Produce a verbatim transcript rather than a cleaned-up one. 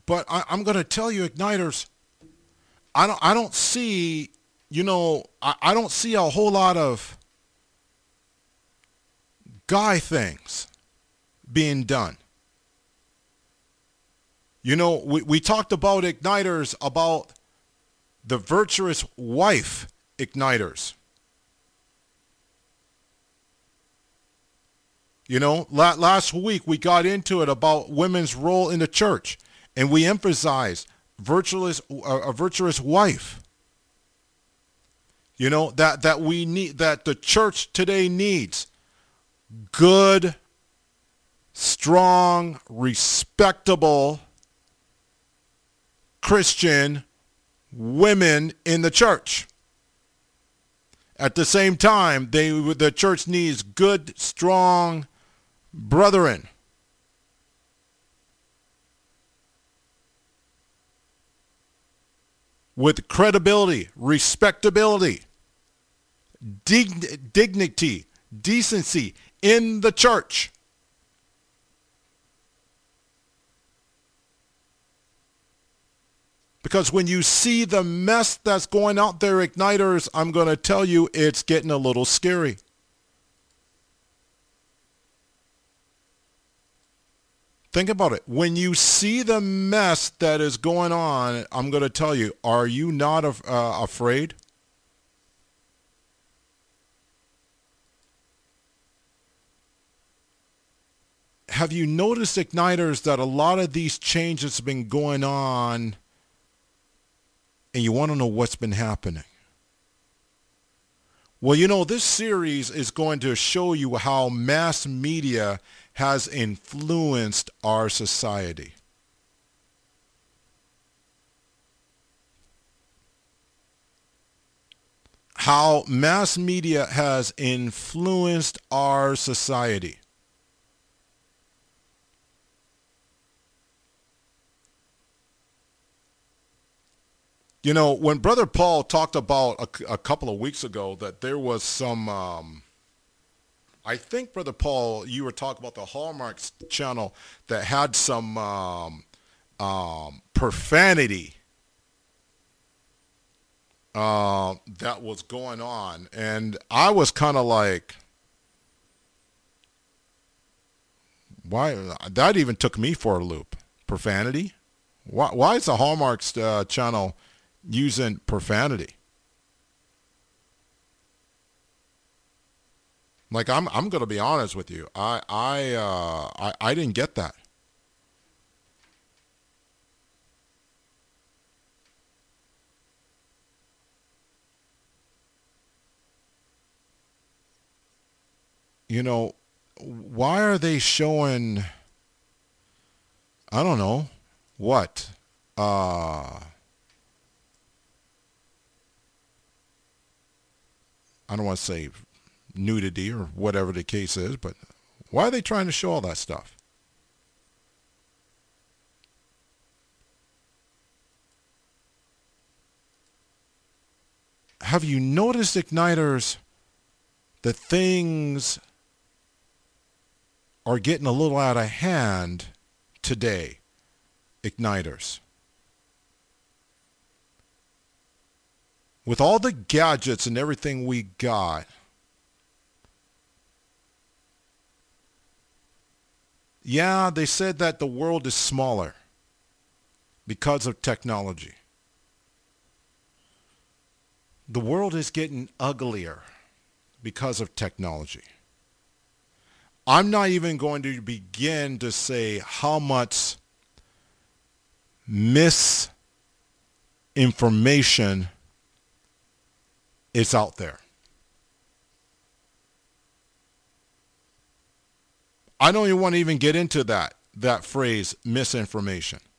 But I, I'm going to tell you, Igniters, I don't, I don't see, you know, I, I don't see a whole lot of guy things being done. You know, we, we talked about Igniters, about the virtuous wife Igniters. You know, la- last week we got into it about women's role in the church, and we emphasized virtuous, uh, a virtuous wife. You know, that, that we need, that the church today needs good, strong, respectable Christian women in the church. At the same time, they the church needs good, strong brethren. With credibility, respectability, dig- dignity, decency in the church. Because when you see the mess that's going out there, Igniters, I'm going to tell you it's getting a little scary. Think about it. When you see the mess that is going on, I'm going to tell you, are you not af- uh, afraid? Have you noticed, Igniters, that a lot of these changes have been going on, and you want to know what's been happening? Well, you know, this series is going to show you how mass media has influenced our society. How mass media has influenced our society. You know, when Brother Paul talked about a, a couple of weeks ago that there was some, um, I think, Brother Paul, you were talking about the Hallmark channel that had some um, um, profanity uh, that was going on. And I was kind of like, why? That even took me for a loop. Profanity? Why, why is the Hallmark uh, channel using profanity? Like, I'm I'm gonna be honest with you. I I uh I, I didn't get that. You know, why are they showing, I don't know, what? Uh I don't want to say nudity or whatever the case is, but why are they trying to show all that stuff? Have you noticed, Igniters, that things are getting a little out of hand today, Igniters? With all the gadgets and everything we got, yeah, they said that the world is smaller because of technology. The world is getting uglier because of technology. I'm not even going to begin to say how much misinformation is out there. I don't even want to even get into that, that phrase, misinformation.